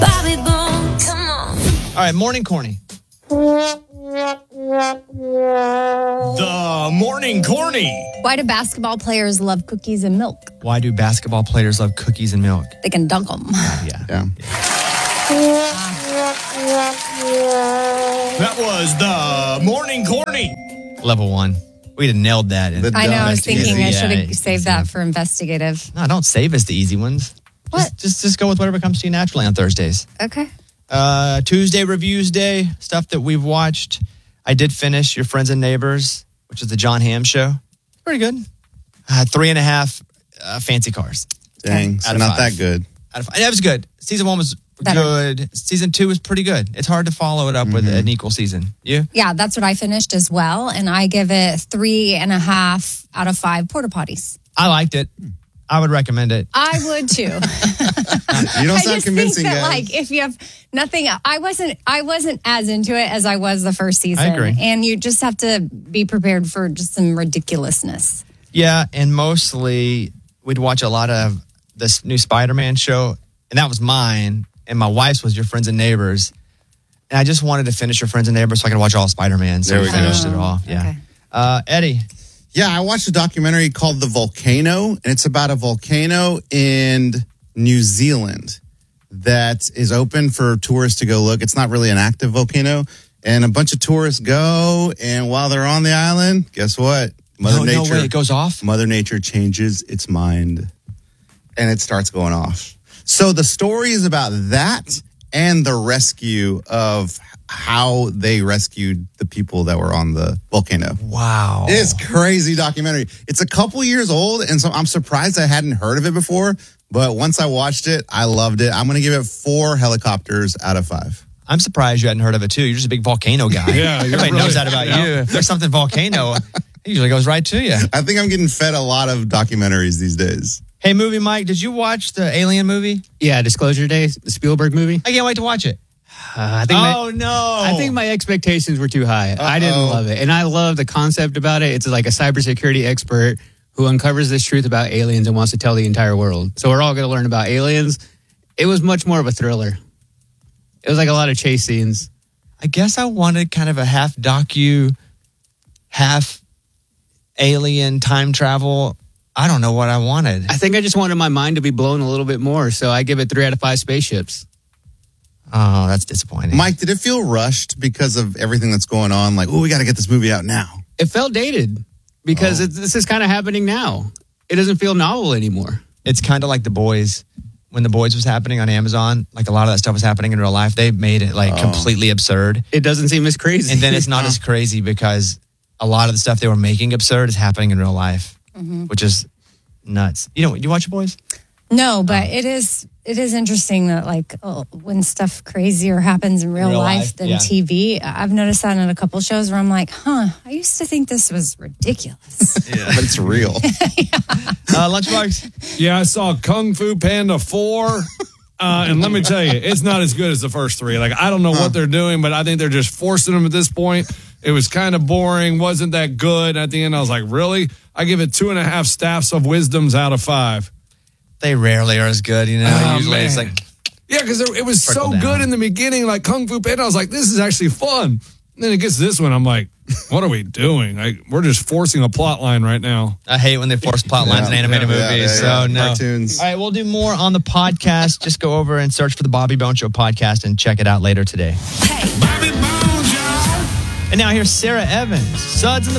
Bobby Bones, come on. All right, morning corny. The morning corny. Why do basketball players love cookies and milk? Why do basketball players love cookies and milk? They can dunk them. Yeah. That was the morning corny. Level 1. We'd have nailed that. I know. I was thinking I should have Yeah, saved that for investigative. No, don't save us the easy ones. What? Just go with whatever comes to you naturally on Thursdays. Okay. Tuesday reviews day, stuff that we've watched. I did finish Your Friends and Neighbors, which is the John Hamm show. Pretty good. 3.5 fancy cars. Dang, so Out of not 5. that good. Out of 5. That was good. Season 1 was good. Season 2 was pretty good. It's hard to follow it up with an equal season. You? Yeah, that's what I finished as well. And I give it 3.5 out of 5 porta potties. I liked it. I would recommend it. I would too. You don't I sound just convincing, think that, guys. like, if you have nothing, I wasn't as into it as I was the first season. I agree. And you just have to be prepared for just some ridiculousness. Yeah, and mostly we'd watch a lot of this new Spider-Man show, and that was mine, and my wife's was Your Friends and Neighbors. And I just wanted to finish Your Friends and Neighbors so I could watch all Spider-Man. So There we we go. finished it all. Yeah. Eddie. Yeah, I watched a documentary called The Volcano, and it's about a volcano in New Zealand that is open for tourists to go look. It's not really an active volcano, and a bunch of tourists go, and while they're on the island, guess what? No way, it goes off? Mother Nature changes its mind, and it starts going off. So the story is about that and the rescue of how they rescued the people that were on the volcano. Wow. It's crazy documentary. It's a couple years old, and so I'm surprised I hadn't heard of it before. But once I watched it, I loved it. I'm going to give it 4 helicopters out of 5. I'm surprised you hadn't heard of it, too. You're just a big volcano guy. Yeah, Everybody knows that about you. If there's something volcano, it usually goes right to you. I think I'm getting fed a lot of documentaries these days. Hey, Movie Mike, did you watch the Alien movie? Yeah, Disclosure Day, the Spielberg movie. I can't wait to watch it. I think my expectations were too high. I didn't love it. And I love the concept about it. It's like a cybersecurity expert who uncovers this truth about aliens and wants to tell the entire world. So we're all going to learn about aliens. It was much more of a thriller. It was like a lot of chase scenes. I guess I wanted kind of a half docu, half alien time travel. I don't know what I wanted. I think I just wanted my mind to be blown a little bit more. So I give it 3 out of 5 spaceships. Oh, that's disappointing. Mike, did it feel rushed because of everything that's going on? Like, we got to get this movie out now. It felt dated because this is kind of happening now. It doesn't feel novel anymore. It's kind of like The Boys. When The Boys was happening on Amazon, like a lot of that stuff was happening in real life. They made it like completely absurd. It doesn't seem as crazy. And then it's not as crazy because a lot of the stuff they were making absurd is happening in real life, which is nuts. You watch The Boys? No, but it is interesting that when stuff crazier happens in real life than TV. I've noticed that in a couple shows where I'm like, I used to think this was ridiculous. But it's real. Lunchbox? Yeah, I saw Kung Fu Panda 4. And let me tell you, it's not as good as the first 3. Like, I don't know what they're doing, but I think they're just forcing them at this point. It was kind of boring, wasn't that good. At the end, I was like, really? I give it 2.5 staffs of wisdoms out of 5. They rarely are as good, Usually it's man. like... Yeah, because it was so Trickle down. good in the beginning, like Kung Fu Panda. I was like, this is actually fun. And then it gets to this one, I'm like, what are we doing? Like, we're just forcing a plot line right now. I hate when they force plot lines in animated movies. So, no. Cartoons. All right, we'll do more on the podcast. Just go over and search for the Bobby Bones Show podcast and check it out later today. Hey. Bobby Bones, y'all. And now here's Sarah Evans, Suds in the